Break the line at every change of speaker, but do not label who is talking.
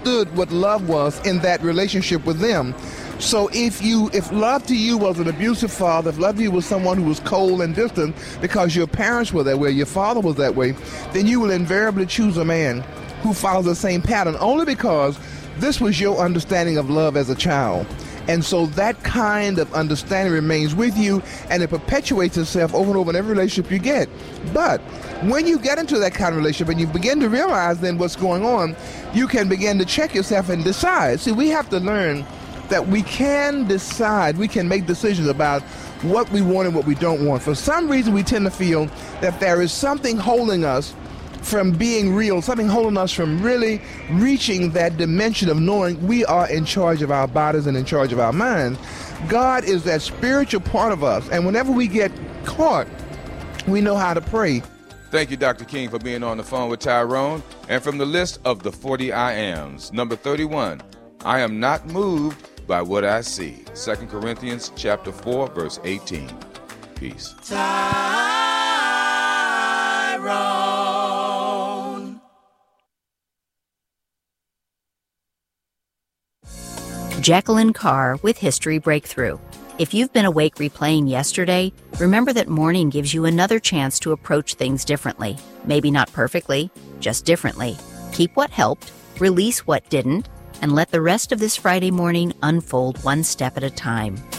understood what love was in that relationship with them. So if love to you was an abusive father, if love to you was someone who was cold and distant because your parents were that way, your father was that way, then you will invariably choose a man who follows the same pattern, only because this was your understanding of love as a child. And so that kind of understanding remains with you, and it perpetuates itself over and over in every relationship you get. But when you get into that kind of relationship and you begin to realize then what's going on, you can begin to check yourself and decide. See, we have to learn that we can decide, we can make decisions about what we want and what we don't want. For some reason, we tend to feel that there is something holding us from being real, something holding us from really reaching that dimension of knowing we are in charge of our bodies and in charge of our minds. God is that spiritual part of us, and whenever we get caught, we know how to pray.
Thank you, Dr. King, for being on the phone with Tyrone. And from the list of the 40 I Ams, number 31, I am not moved by what I see. 2 Corinthians chapter 4, verse 18. Peace.
Tyrone.
Jacqueline Carr with History Breakthrough. If you've been awake replaying yesterday, remember that morning gives you another chance to approach things differently. Maybe not perfectly, just differently. Keep what helped, release what didn't, and let the rest of this Friday morning unfold one step at a time.